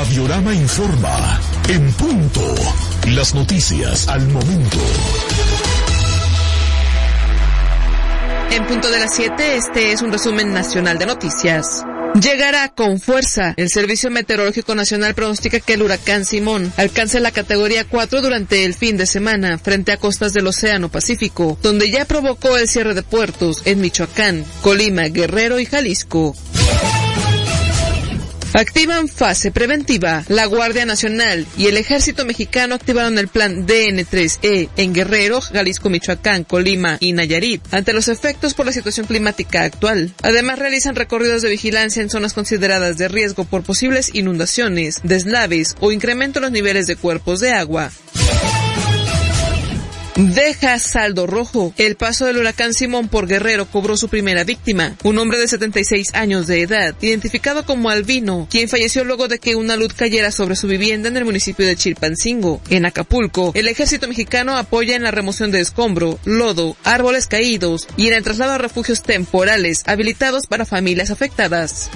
Radiorama informa. En punto. Las noticias al momento. En punto de las 7, este es un resumen nacional de noticias. Llegará con fuerza. El Servicio Meteorológico Nacional pronostica que el huracán Simón alcance la categoría 4 durante el fin de semana frente a costas del Océano Pacífico, donde ya provocó el cierre de puertos en Michoacán, Colima, Guerrero y Jalisco. Activan fase preventiva. La Guardia Nacional y el Ejército Mexicano activaron el plan DN3E en Guerrero, Jalisco, Michoacán, Colima y Nayarit ante los efectos por la situación climática actual. Además, realizan recorridos de vigilancia en zonas consideradas de riesgo por posibles inundaciones, deslaves o incremento en los niveles de cuerpos de agua. Deja saldo rojo. El paso del huracán Simón por Guerrero cobró su primera víctima, un hombre de 76 años de edad, identificado como Albino, quien falleció luego de que una luz cayera sobre su vivienda en el municipio de Chilpancingo. En Acapulco, el Ejército Mexicano apoya en la remoción de escombro, lodo, árboles caídos y en el traslado a refugios temporales habilitados para familias afectadas.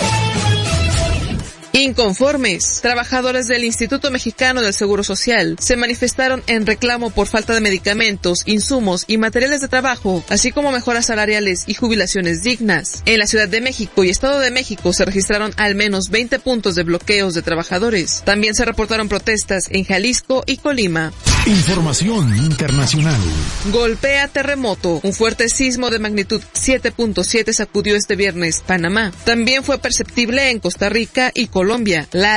Inconformes. Trabajadores del Instituto Mexicano del Seguro Social se manifestaron en reclamo por falta de medicamentos, insumos y materiales de trabajo, así como mejoras salariales y jubilaciones dignas. En la Ciudad de México y Estado de México se registraron al menos 20 puntos de bloqueos de trabajadores. También se reportaron protestas en Jalisco y Colima. Información internacional. Golpea terremoto. Un fuerte sismo de magnitud 7.7 sacudió este viernes Panamá. También fue perceptible en Costa Rica y Colombia. La